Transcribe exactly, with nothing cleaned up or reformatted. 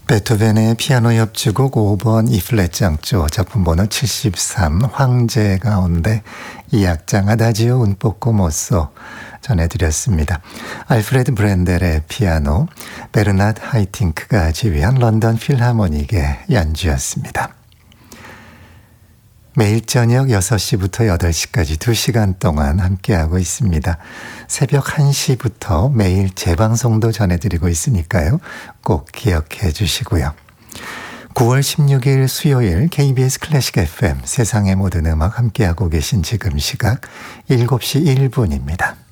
베토벤의 피아노 협주곡 오 번 E플랫 장조 작품 번호 칠십삼 황제 가운데 이 악장 아다지오 운 포코 모소 전해드렸습니다. 알프레드 브렌델의 피아노, 베르나드 하이팅크가 지휘한 런던 필하모닉의 연주였습니다. 매일 저녁 여섯 시부터 여덟 시까지 두 시간 동안 함께하고 있습니다. 새벽 한 시부터 매일 재방송도 전해드리고 있으니까요. 꼭 기억해 주시고요. 구월 십육일 수요일 케이비에스 클래식 에프엠 세상의 모든 음악 함께하고 계신 지금 시각 일곱 시 일 분입니다.